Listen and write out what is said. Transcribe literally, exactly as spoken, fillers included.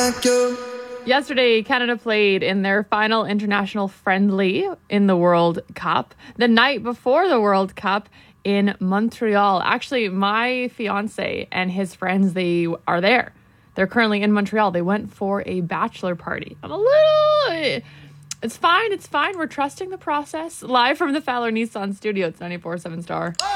like you. Yesterday, Canada played in their final international friendly in the World Cup. The night before the World Cup in Montreal. Actually, my fiance and his friends, they are there. They're currently in Montreal. They went for a bachelor party. I'm a little... It's fine. It's fine. We're trusting the process. Live from the Fowler Nissan studio. It's ninety-four point seven Star.